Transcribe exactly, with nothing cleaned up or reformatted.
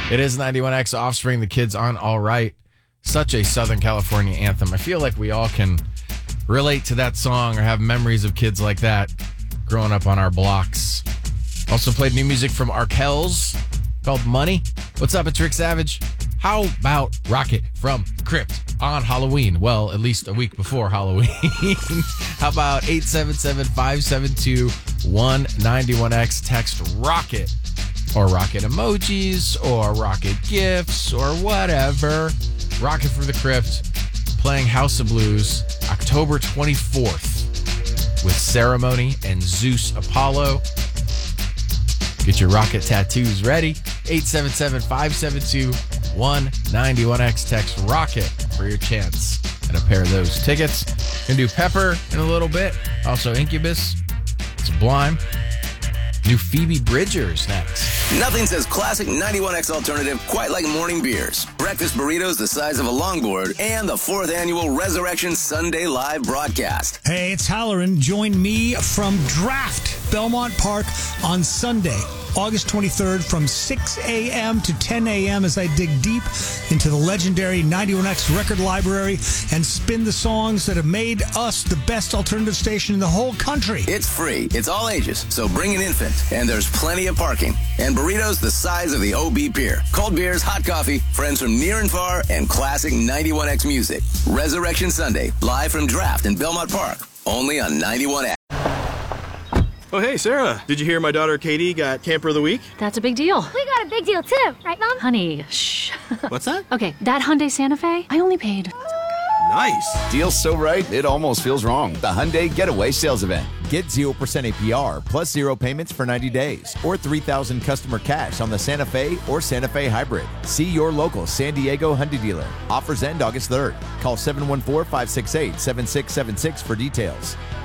It is ninety-one X Offspring, The Kids on All Right. Such a Southern California anthem. I feel like we all can relate to that song or have memories of kids like that growing up on our blocks. Also played new music from Arkells called Money. What's up? It's Rick Savage. How about Rocket from Crypt on Halloween? Well, at least a week before Halloween. How about eight seven seven, five seven two, one nine one X? Text Rocket or Rocket emojis or Rocket gifts or whatever. Rocket from the Crypt playing House of Blues October twenty-fourth with Ceremony and Zeus Apollo. Get your Rocket tattoos ready. eight seven seven, five seven two, one nine one X. Text Rocket for your chance at a pair of those tickets. Gonna do Pepper in a little bit. Also Incubus, Sublime. New Phoebe Bridgers next. Nothing says classic ninety-one X alternative quite like morning beers. Breakfast burritos the size of a longboard and the fourth annual Resurrection Sunday live broadcast. Hey, it's Halloran. Join me from Draft, Belmont Park on Sunday, August twenty-third from six a.m. to ten a.m. as I dig deep into the legendary ninety-one X record library and spin the songs that have made us the best alternative station in the whole country. It's free. It's all ages, so bring an infant. And there's plenty of parking. And burritos the size of the O B beer. Cold beers, hot coffee, friends from near and far, and classic ninety-one X music. Resurrection Sunday, live from Draft in Belmont Park. Only on ninety-one X. Oh, hey, Sarah. Did you hear my daughter Katie got Camper of the Week? That's a big deal. We got a big deal, too. Right, Mom? Honey, shh. What's that? Okay, that Hyundai Santa Fe, I only paid... Nice. Deal's so right, it almost feels wrong. The Hyundai Getaway Sales Event. Get zero percent A P R plus zero payments for ninety days or three thousand customer cash on the Santa Fe or Santa Fe Hybrid. See your local San Diego Hyundai dealer. Offers end August third. Call seven one four, five six eight, seven six seven six for details.